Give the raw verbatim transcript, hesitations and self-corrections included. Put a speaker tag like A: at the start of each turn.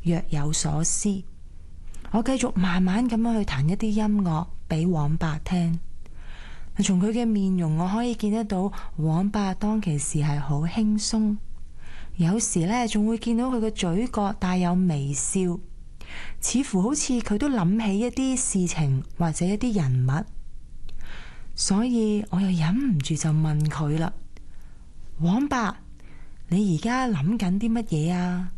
A: 若有所思。我繼續慢慢咁樣去彈一啲音樂俾黃伯聽。從佢嘅面容，我可以見得到黃伯當其時係好輕鬆，有時呢仲會見到佢嘅嘴角帶有微笑，似乎好似佢都諗起一啲事情或者一啲人物。所以我又忍唔住就問佢啦：黃伯，你而家諗緊啲乜嘢啊？